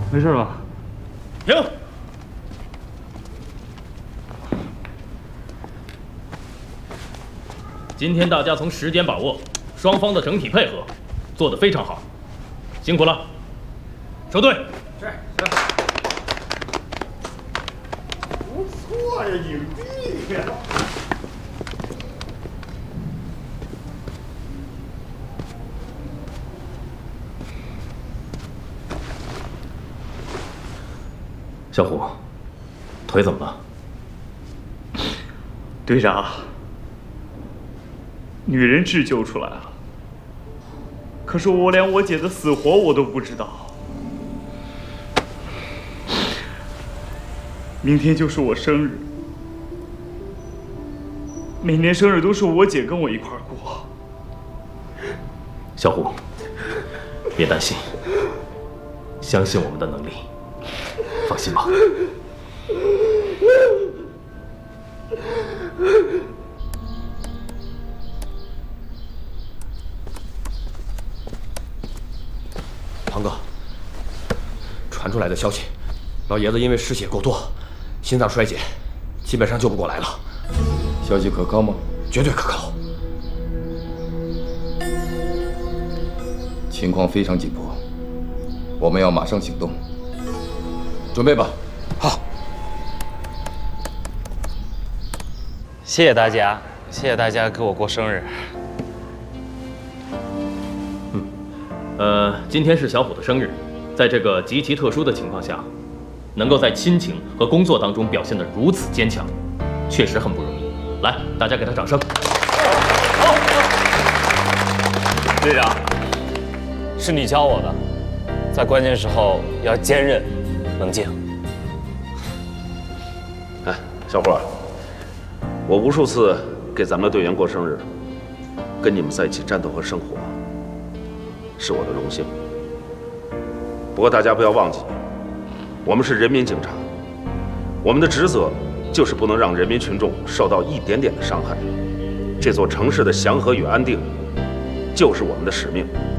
没事吧？ 停！今天大家从时间把握、双方的整体配合，做得非常好，辛苦了。收队。是。 不错呀，影帝呀！ 小虎，腿怎么了？ 队长，女人质救出来了，可是我连我姐的死活我都不知道。明天就是我生日，每年生日都是我姐跟我一块儿过。 小虎，别担心，相信我们的能力，放心吧。 庞哥，传出来的消息，老爷子因为失血过多，心脏衰竭，基本上救不过来了。 消息可靠吗？ 绝对可靠。 情况非常紧迫，我们要马上行动。准备吧。 好。 谢谢大家，谢谢大家给我过生日。 今天是小虎的生日，在这个极其特殊的情况下，能够在亲情和工作当中表现得如此坚强，确实很不容易。来，大家给他掌声。好， 队长，是你教我的，在关键时候要坚韧、冷静。 哎，小伙儿，我无数次给咱们的队员过生日，跟你们在一起战斗和生活，是我的荣幸。不过大家不要忘记，我们是人民警察，我们的职责就是不能让人民群众受到一点点的伤害。这座城市的祥和与安定，就是我们的使命。